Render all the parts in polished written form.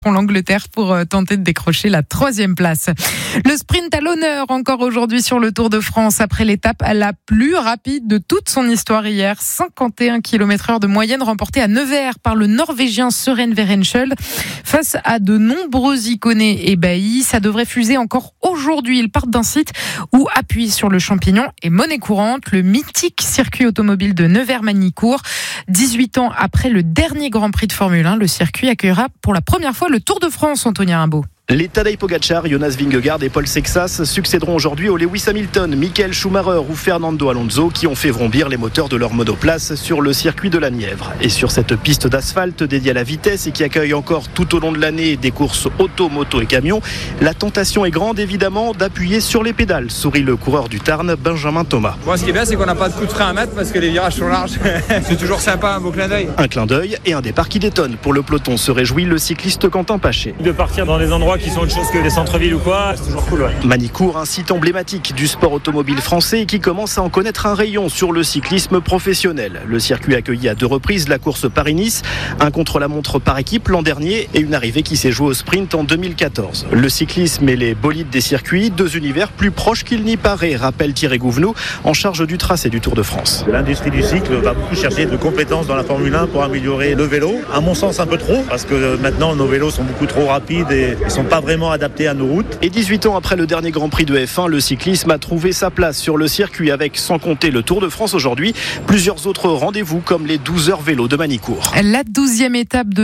affronteront l'Angleterre pour tenter de décrocher la 3e place. Le sprint à l'honneur encore aujourd'hui sur le Tour de France après l'étape la plus rapide de toute son histoire hier. 51 km/h de moyenne remportée à Nevers par le Norvégien Søren Werenskiold. Face à de nombreux iconés ébahis, ça devrait fuser encore aujourd'hui. Ils partent d'un site où appuie sur le champignon et monnaie courante, le mythique circuit automobile de Nevers-Manicourt. 18 ans après le dernier Grand Prix de Formule 1, le circuit accueillera pour la première fois le Tour de France, Antonin Rimbaud. Les Tadej Pogacar, Jonas Vingegaard et Paul Sexas succéderont aujourd'hui aux Lewis Hamilton, Michael Schumacher ou Fernando Alonso qui ont fait vrombir les moteurs de leur monoplace sur le circuit de la Nièvre. Et sur cette piste d'asphalte dédiée à la vitesse et qui accueille encore tout au long de l'année des courses auto, moto et camions, la tentation est grande évidemment d'appuyer sur les pédales, sourit le coureur du Tarn, Benjamin Thomas. Moi, ce qui est bien, c'est qu'on n'a pas de coup de frein à mettre parce que les virages sont larges. C'est toujours sympa, un beau clin d'œil. Un clin d'œil et un départ qui détonne. Pour le peloton se réjouit le cycliste Quentin Paché. De partir dans des endroits qui sont autre chose que les centres-villes ou quoi, c'est toujours cool. Ouais. Manicourt, un site emblématique du sport automobile français qui commence à en connaître un rayon sur le cyclisme professionnel. Le circuit a accueilli à 2 reprises la course Paris-Nice, un contre-la-montre par équipe l'an dernier et une arrivée qui s'est jouée au sprint en 2014. Le cyclisme et les bolides des circuits, 2 univers plus proches qu'il n'y paraît, rappelle Thierry Gouvenou, en charge du tracé du Tour de France. L'industrie du cycle va beaucoup chercher de compétences dans la Formule 1 pour améliorer le vélo. À mon sens, un peu trop, parce que maintenant nos vélos sont beaucoup trop rapides et ne sont pas vraiment adaptés à nos routes. Et 18 ans après le dernier Grand Prix de F1, le cyclisme a trouvé sa place sur le circuit avec, sans compter le Tour de France aujourd'hui, plusieurs autres rendez-vous comme les 12 heures vélo de Manicourt. La 12e étape de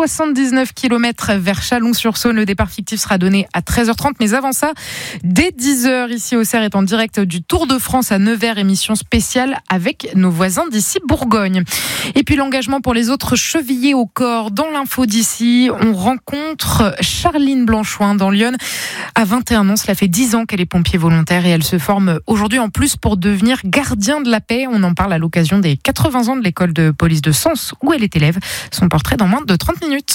179 km vers Chalon-sur-Saône. Le départ fictif sera donné à 13h30. Mais avant ça, dès 10h, ici au CERF est en direct du Tour de France à Nevers, émission spéciale avec nos voisins d'ici Bourgogne. Et puis l'engagement pour les autres chevillés au corps. Dans l'info d'ici, on rencontre Charline Blanchoin dans Lyon. À 21 ans, cela fait 10 ans qu'elle est pompier volontaire et elle se forme aujourd'hui en plus pour devenir gardien de la paix. On en parle à l'occasion des 80 ans de l'école de police de Sens où elle est élève. Son portrait dans moins de 30 minutes.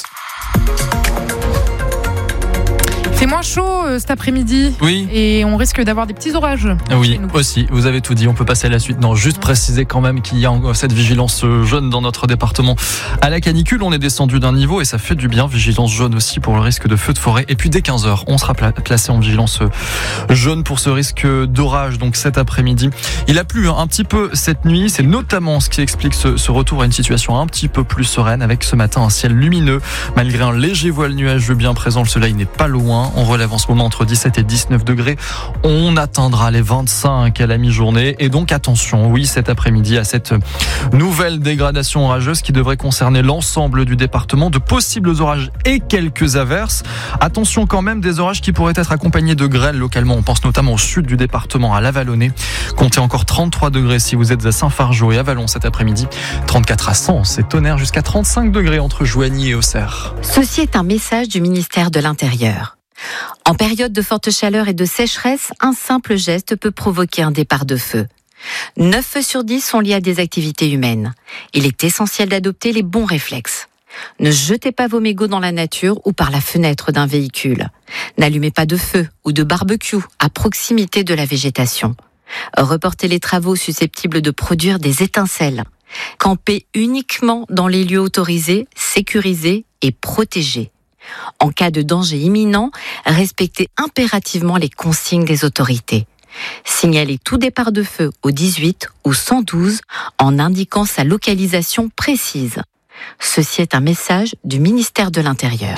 C'est moins chaud cet après-midi. Oui. Et on risque d'avoir des petits orages. Oui, aussi. Vous avez tout dit. On peut passer à la suite. Non, juste préciser quand même qu'il y a cette vigilance jaune dans notre département. À la canicule, on est descendu d'un niveau et ça fait du bien. Vigilance jaune aussi pour le risque de feu de forêt. Et puis dès 15h, on sera placé en vigilance jaune pour ce risque d'orage. Donc cet après-midi, il a plu un petit peu cette nuit. C'est notamment ce qui explique ce retour à une situation un petit peu plus sereine avec ce matin un ciel lumineux. Malgré un léger voile nuageux bien présent, le soleil n'est pas loin. On relève en ce moment entre 17 et 19 degrés. On atteindra les 25 à la mi-journée. Et donc attention, oui, cet après-midi à cette nouvelle dégradation orageuse qui devrait concerner l'ensemble du département. De possibles orages et quelques averses. Attention quand même, des orages qui pourraient être accompagnés de grêles localement. On pense notamment au sud du département, à La Vallonnée. Comptez encore 33 degrés si vous êtes à Saint-Fargeau et à Vallon cet après-midi. 34 à Sens et Tonnerre jusqu'à 35 degrés entre Joigny et Auxerre. Ceci est un message du ministère de l'Intérieur. En période de forte chaleur et de sécheresse, un simple geste peut provoquer un départ de feu. 9 feux sur 10 sont liés à des activités humaines. Il est essentiel d'adopter les bons réflexes. Ne jetez pas vos mégots dans la nature ou par la fenêtre d'un véhicule. N'allumez pas de feu ou de barbecue à proximité de la végétation. Reportez les travaux susceptibles de produire des étincelles. Campez uniquement dans les lieux autorisés, sécurisés et protégés. En cas de danger imminent, respectez impérativement les consignes des autorités. Signalez tout départ de feu au 18 ou 112 en indiquant sa localisation précise. Ceci est un message du ministère de l'Intérieur.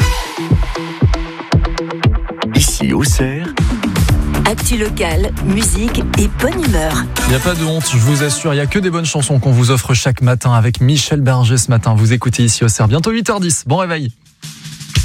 Ici au CERF. Actu locale, musique et bonne humeur. Il n'y a pas de honte, je vous assure, il n'y a que des bonnes chansons qu'on vous offre chaque matin avec Michel Berger ce matin. Vous écoutez ici au CERF, bientôt 8h10, bon réveil.